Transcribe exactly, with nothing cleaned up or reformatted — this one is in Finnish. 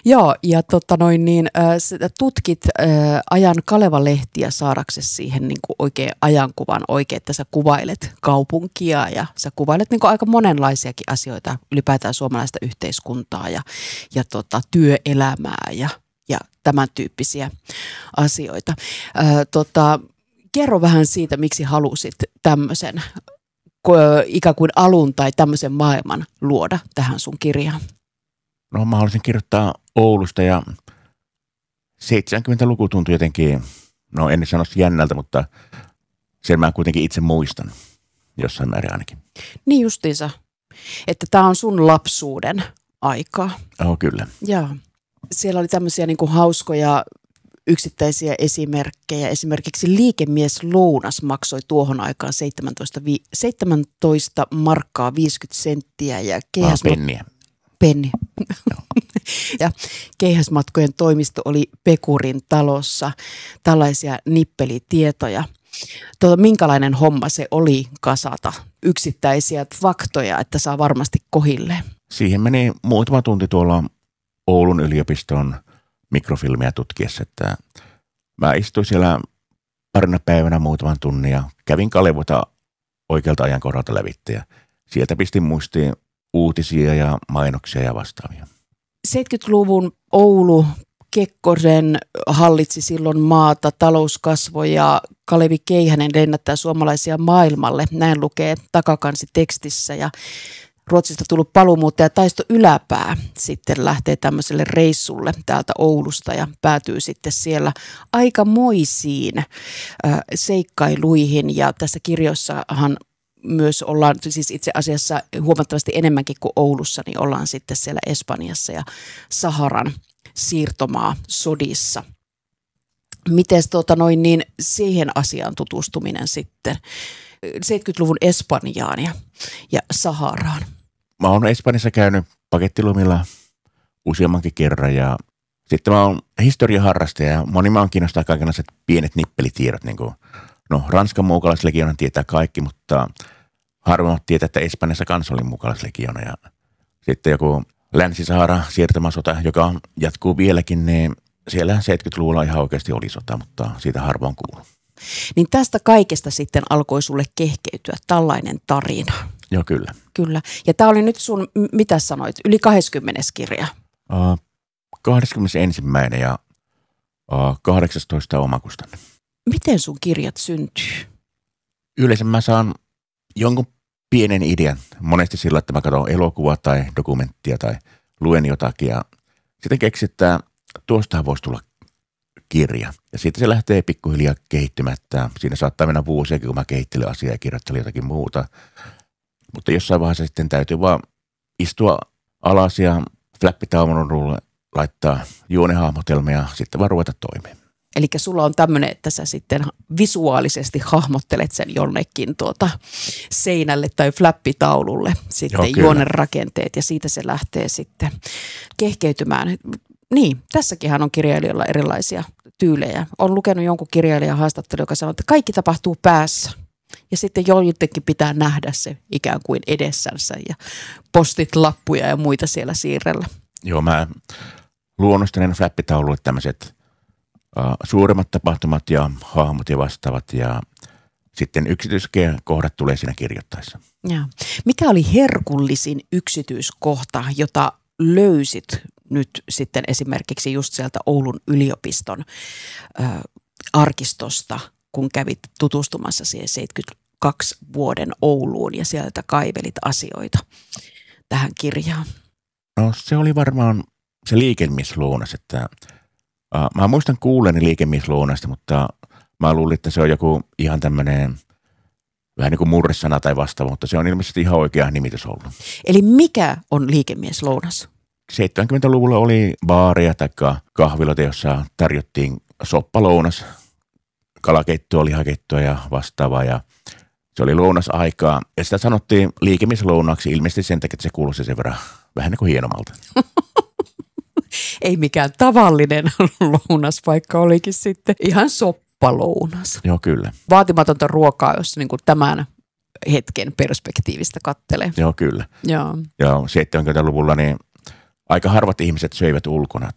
Joo, ja tota noin niin, äh, tutkit äh, ajan Kaleva-lehtiä saadaksesi siihen niin kuin oikein ajankuvan oikein, että sä kuvailet kaupunkia ja sä kuvailet niin kuin aika monenlaisiakin asioita, ylipäätään suomalaista yhteiskuntaa ja, ja tota, työelämää ja, ja tämän tyyppisiä asioita. Äh, tota, kerro vähän siitä, miksi halusit tämmöisen ikään kuin alun tai tämmöisen maailman luoda tähän sun kirjaan? No mä haluaisin kirjoittaa Oulusta ja seitsemänkymmentäluku tuntui jotenkin, no en sano jännältä, mutta sen mä kuitenkin itse muistan jossain määrin ainakin. Niin justiinsa, että tää on sun lapsuuden aikaa. Oh, kyllä. Joo. Siellä oli tämmöisiä niinku hauskoja yksittäisiä esimerkkejä. Esimerkiksi liikemies lounas maksoi tuohon aikaan seitsemäntoista, vi- seitsemäntoista markkaa viisikymmentä senttiä ja keihäs... Ah, penniä. Penni. Ja keihäsmatkojen toimisto oli Pekurin talossa. Tällaisia nippelitietoja. Tuota, minkälainen homma se oli kasata yksittäisiä faktoja, että saa varmasti kohille? Siihen meni muutama tunti tuolla Oulun yliopiston mikrofilmiä tutkiessa, että mä istuin siellä parina päivänä muutaman tunnin ja kävin Kalevota oikealta ajankohdalta lävitse ja sieltä pistin muistiin uutisia ja mainoksia ja vastaavia. seitsemänkymmentäluvun Oulu, Kekkonen hallitsi silloin maata, talous kasvoi ja Kalevi Keihänen lennättää suomalaisia maailmalle. Näin lukee takakansi tekstissä ja Ruotsista tullut paluumuuttaja Taisto Yläpää sitten lähtee tämmöiselle reissulle täältä Oulusta ja päätyy sitten siellä aikamoisiin äh, seikkailuihin ja tässä kirjossahan myös ollaan, siis itse asiassa huomattavasti enemmänkin kuin Oulussa, niin ollaan sitten siellä Espanjassa ja Saharan siirtomaa sodissa. Miten tota noin niin siihen asiaan tutustuminen sitten seitsemänkymmentäluvun Espanjaan ja, ja Saharaan? Mä oon Espanjassa käynyt pakettilumilla useammankin kerran ja sitten mä oon historiaharrastaja ja moni mä oon kiinnostaa kaikenlaiset pienet nippelitiedot, niin kuin no Ranskan muukalaislegionan tietää kaikki, mutta harvemmat tietää, että Espanjassa kanssa oli muukalaislegiona ja sitten joku Länsi-Saharan siirtomasota, joka jatkuu vieläkin, niin siellä seitsemänkymmentäluvulla ihan oikeasti oli sota, mutta siitä harvoin kuuluu. Niin tästä kaikesta sitten alkoi sulle kehkeytyä tällainen tarina. Joo, kyllä. Kyllä. Ja tämä oli nyt sun, mitä sanoit, yli kaksikymmentä kirja? Uh, kaksikymmentäensimmäinen ja uh, kahdeksantoista omakustanne. Miten sun kirjat syntyy? Yleensä mä saan jonkun pienen idean. Monesti sillä, että mä katson elokuvaa tai dokumenttia tai luen jotakin ja sitten keksittää, tuostahan voisi tulla kirja. Ja siitä se lähtee pikkuhiljaa kehittymättä. Siinä saattaa mennä vuosiakin, kun mä kehittelen asiaa ja kirjoittelen jotakin muuta. Mutta jossain vaiheessa sitten täytyy vaan istua alas ja flappitaululle laittaa juonehahmotelmia ja sitten vaan ruveta toimeen. Eli sulla on tämmöinen, että sä sitten visuaalisesti hahmottelet sen jonnekin tuota seinälle tai flappitaululle sitten juonen rakenteet ja siitä se lähtee sitten kehkeytymään. Niin, tässäkinhän on kirjailijoilla erilaisia tyylejä. Olen lukenut jonkun kirjailijan haastattelun, joka sanoo, että kaikki tapahtuu päässä. Ja sitten jotenkin pitää nähdä se ikään kuin edessänsä ja postit, lappuja ja muita siellä siirrellä. Joo, mä luonnostelen flappitaululle tämmöiset uh, suuremmat tapahtumat ja hahmot ja vastaavat ja sitten yksityiskohdat tulee siinä kirjoittaessa. Ja. Mikä oli herkullisin yksityiskohta, jota löysit nyt sitten esimerkiksi just sieltä Oulun yliopiston ö, arkistosta, kun kävit tutustumassa siihen seitsemänkymmentäkaksi vuoden Ouluun ja sieltä kaivelit asioita tähän kirjaan? No se oli varmaan se liikemislounas, että uh, mä muistan kuulleeni liikemislounasta, mutta mä luulin, että se on joku ihan tämmöinen vähän niin kuin murresana tai vastaava, mutta se on ilmeisesti ihan oikea nimitys ollut. Eli mikä on liikemieslounas? seitsemänkymmentäluvulla oli baaria tai kahviloita, jossa tarjottiin soppalounas, kalakeittoa, lihakeittoa ja vastaavaa ja se oli lounasaikaa ja sitä sanottiin liikemislounaaksi ilmeisesti sen takia, että se kuulosti sen verran vähän niin kuin hienommalta. Ei mikään tavallinen lounas, vaikka olikin sitten ihan soppalounas. Joo, kyllä. Vaatimatonta ruokaa, jos niin kuin tämän hetken perspektiivistä kattelee. Joo, kyllä. Joo. Ja seitsemänkymmentäluvulla niin aika harvat ihmiset söivät ulkona.